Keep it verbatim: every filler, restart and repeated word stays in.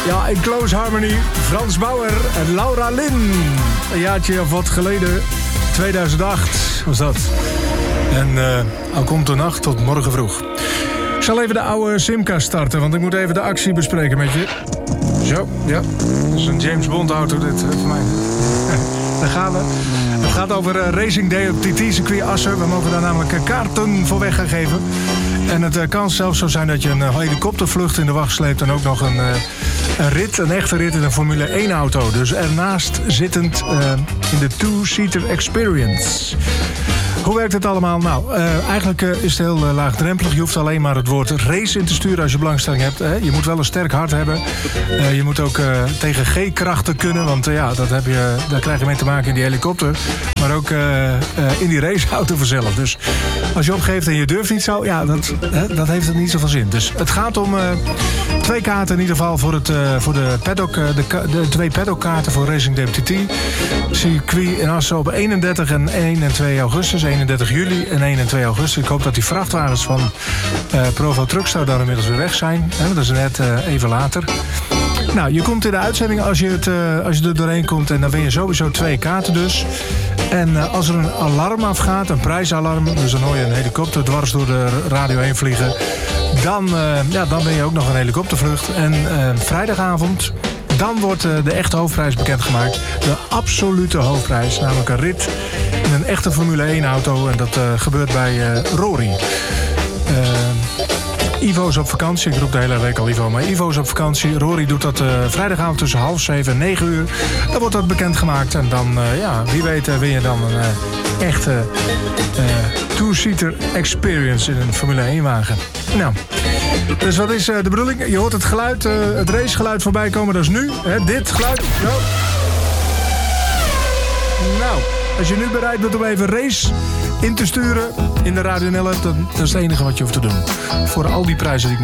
Ja, in Close Harmony, Frans Bauer en Laura Lin. Een jaartje of wat geleden, tweeduizend acht was dat. En uh, al komt de nacht tot morgen vroeg. Ik zal even de oude Simca starten, want ik moet even de actie bespreken met je. Zo, ja. Dat is een James Bond auto dit uh, voor mij. Daar gaan we. Het gaat over uh, Racing Day op T T-circuit Assen. We mogen daar namelijk uh, kaarten voor weg gaan geven. En het uh, kan zelfs zo zijn dat je een uh, helikoptervlucht in de wacht sleept... en ook nog een, uh, een rit, een echte rit in een Formule één auto. Dus ernaast zittend uh, in de two-seater experience. Hoe werkt het allemaal? Nou, uh, eigenlijk uh, is het heel uh, laagdrempelig. Je hoeft alleen maar het woord race in te sturen als je belangstelling hebt. Hè? Je moet wel een sterk hart hebben. Uh, je moet ook uh, tegen G-krachten kunnen. Want uh, ja, dat heb je, daar krijg je mee te maken in die helikopter. Maar ook uh, uh, in die raceauto vanzelf. Dus als je opgeeft en je durft niet zo... ja, dat, hè, dat heeft het niet zoveel zin. Dus het gaat om uh, twee kaarten in ieder geval... voor, het, uh, voor de, paddock, uh, de, de twee paddockkaarten voor Racing Day T T. Circuit in Assen op eenendertig en één en twee augustus... eenendertig juli en één en twee augustus. Ik hoop dat die vrachtwagens van uh, Provo Truckstore daar inmiddels weer weg zijn. Hè, dat is net uh, even later. Nou, je komt in de uitzending als je, het, uh, als je er doorheen komt... en dan win je sowieso twee kaarten dus. En uh, als er een alarm afgaat, een prijsalarm... dus dan hoor je een helikopter dwars door de radio heen vliegen... dan, uh, ja, dan ben je ook nog een helikoptervlucht. En uh, vrijdagavond... dan wordt uh, de echte hoofdprijs bekendgemaakt. De absolute hoofdprijs, namelijk een rit in een echte Formule één auto. En dat uh, gebeurt bij uh, Rory. Uh, Ivo is op vakantie. Ik roep de hele week al Ivo, maar Ivo is op vakantie. Rory doet dat uh, vrijdagavond tussen half zeven en negen uur. Dan wordt dat bekendgemaakt. En dan, uh, ja, wie weet uh, win je dan een uh, echte uh, two-seater experience in een Formule één wagen. Nou, dus wat is uh, de bedoeling? Je hoort het geluid, uh, het racegeluid voorbij komen. Dat is nu, hè, dit geluid. Zo. Nou, als je nu bereid bent om even race in te sturen in de Radio N L, dan dat is het enige wat je hoeft te doen. Voor al die prijzen die ik